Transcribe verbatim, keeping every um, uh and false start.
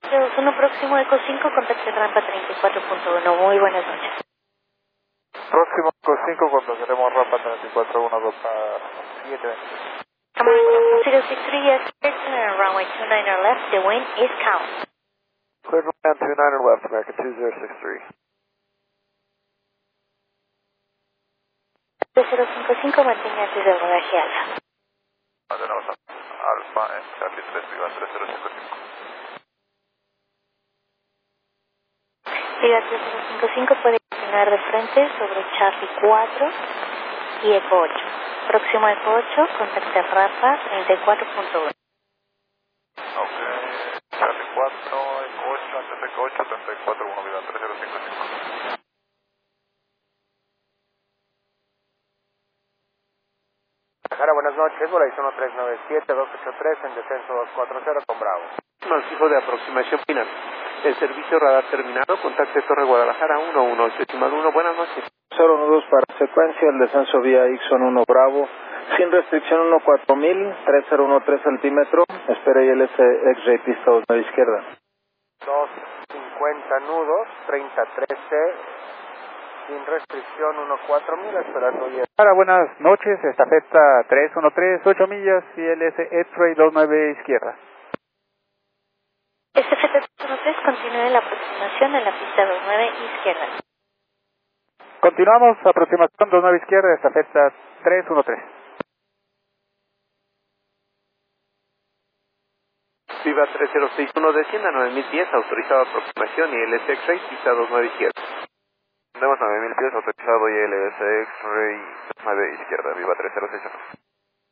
uno próximo Eco cinco, contacto en rampa treinta y cuatro punto uno. Muy buenas noches. Próximo Eco cinco, contactaremos rampa treinta y cuatro punto uno, rampa siete. Come on, zero six three, yes, turn runway two niner left, the wind is calm. Cleared runway two niner left, American two zero six three. cero cinco cinco, manténgase de rodaje alfa. Mantenemos alfa en Charlie tres, Viva tres cero cinco cinco. Viva tres cero cinco cinco puede continuar de frente sobre Charlie cuatro y Eco ocho. Próximo Eco ocho, contacta rampa treinta y cuatro punto uno. Ok, Charlie cuatro, Eco ocho, antes de Eco ocho, treinta y cuatro punto uno, Viva tres cero cinco cinco. Guadalajara, buenas noches, Volaris uno tres nueve siete dos ocho tres en descenso dos cuatro cero con Bravo. Macizo de aproximación final. El servicio radar terminado, contacte Torre Guadalajara uno uno ocho uno, buenas noches. cero uno dos para secuencia, el descenso vía Ixon uno Bravo, sin restricción uno cuatro mil, tres cero uno tres altímetro, espera I L S X-Ray pista dos nueve izquierda. dos cincuenta nudos, treinta trece, sin restricción uno cuatro mil, esperando I L S. Para buenas noches, estafeta tres uno tres, ocho millas, I L S X-Ray dos nueve izquierda. Estafeta tres uno tres, continúe la aproximación en la pista dos nueve izquierda. Continuamos, aproximación dos nueve izquierda, estafeta tres uno tres. Viva tres cero seis uno, descienda nueve mil pies, autorizado aproximación I L S X-Ray, pista dos nueve izquierda. Tenemos nueve mil pies, autorizado I L S X-Ray dos nueve izquierda, Viva tres cero seis uno.